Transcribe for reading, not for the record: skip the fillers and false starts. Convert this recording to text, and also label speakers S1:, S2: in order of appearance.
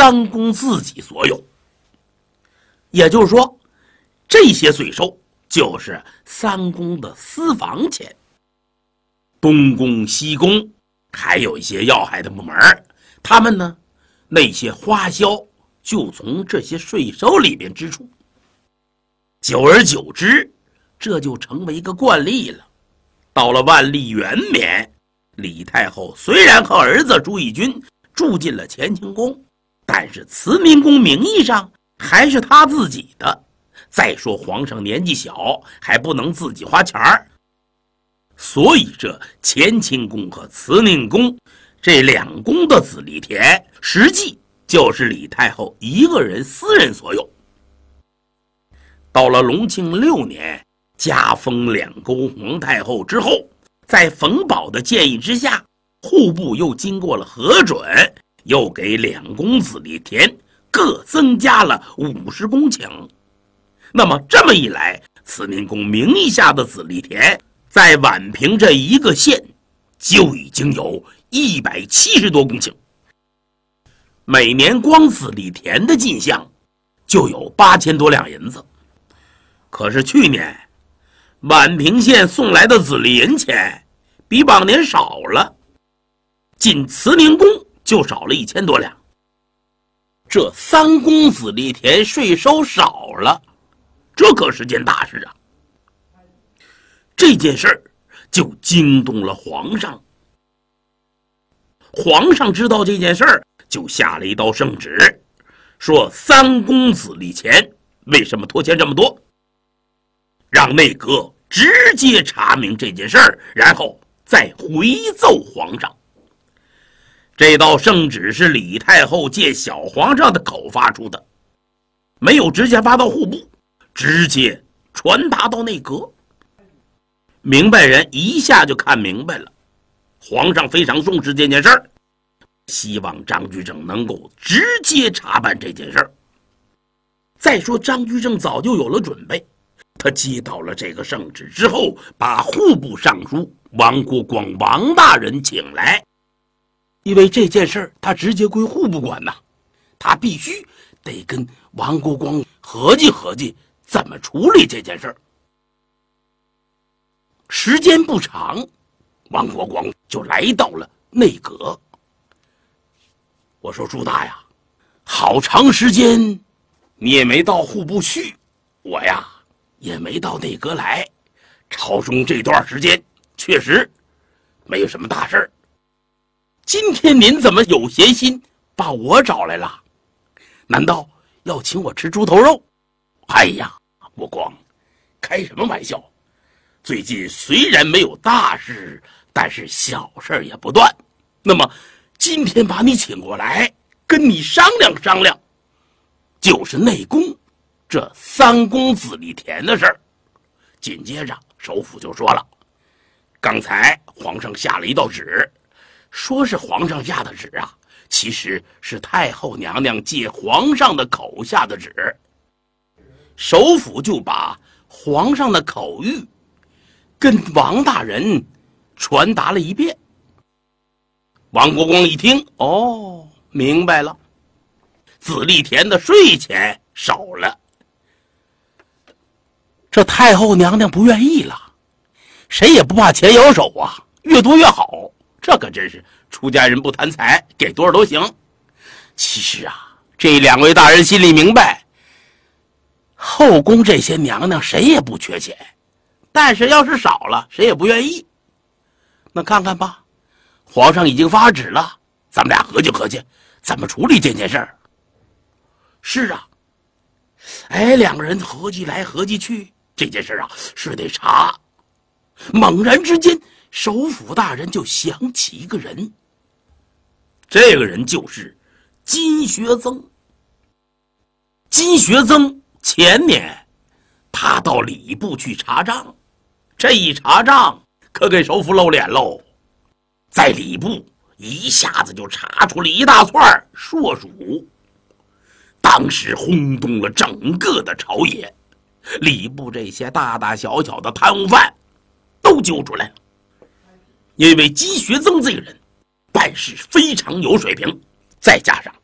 S1: 三公自己所有。也就是说，这些税收就是三公的私房钱。东宫、西宫还有一些要害的部门，他们呢，那些花销就从这些税收里边支出。久而久之，这就成为一个惯例了。到了万历元年，李太后虽然和儿子朱翊钧住进了乾清宫，但是慈宁宫名义上还是他自己的。再说皇上年纪小，还不能自己花钱儿，所以这乾清宫和慈宁宫这两宫的子弟田，实际就是李太后一个人私人所有。到了隆庆6年，加封两宫皇太后之后，在冯保的建议之下，户部又经过了核准，又给两宫子弟田各增加了50公顷。那么这么一来，慈宁宫名义下的子弟田在宛平这一个县就已经有170多公顷，每年光子弟田的进项就有8000多两银子。可是去年宛平县送来的子弟银钱比往年少了，仅慈宁宫就少了1000多两。这三公子弟田税收少了，这可是件大事啊！这件事儿就惊动了皇上。皇上知道这件事儿，就下了一道圣旨，说三公子弟钱为什么拖欠这么多，让内阁直接查明这件事儿，然后再回奏皇上。这道圣旨是李太后借小皇上的口发出的，没有直接发到户部，直接传达到内阁。明白人一下就看明白了，皇上非常重视这件事儿，希望张居正能够直接查办这件事儿。再说张居正早就有了准备，他接到了这个圣旨之后，把户部尚书王国光王大人请来，因为这件事儿他直接归户部管呐，他必须得跟王国光合计合计怎么处理这件事儿。时间不长，王国光就来到了内阁。我说朱大呀，好长时间你也没到户部去，我呀也没到内阁来，朝中这段时间确实没有什么大事儿。今天您怎么有闲心把我找来了？难道要请我吃猪头肉？哎呀，国光，开什么玩笑！最近虽然没有大事，但是小事也不断。那么今天把你请过来，跟你商量商量，就是内宫这三公子弟田的事儿。紧接着首辅就说了，刚才皇上下了一道旨，说是皇上下的旨啊，其实是太后娘娘借皇上的口下的旨。首辅就把皇上的口谕跟王大人传达了一遍。王国光一听，哦，明白了，子弟田的税钱少了，这太后娘娘不愿意了。谁也不怕钱有手啊，越多越好，这可真是出家人不贪财，给多少都行。其实啊，这两位大人心里明白，后宫这些娘娘谁也不缺钱，但是要是少了，谁也不愿意。那看看吧，皇上已经发旨了，咱们俩合计合计怎么处理这件事儿。是啊，哎，两个人合计来合计去，这件事啊是得查。猛然之间，首辅大人就想起一个人，这个人就是金学增。金学增前年他到礼部去查账，这一查账可给首辅露脸喽，在礼部一下子就查出了一大串硕鼠，当时轰动了整个的朝野，礼部这些大大小小的贪污犯都揪出来了。因为金学增这个人办事非常有水平，再加上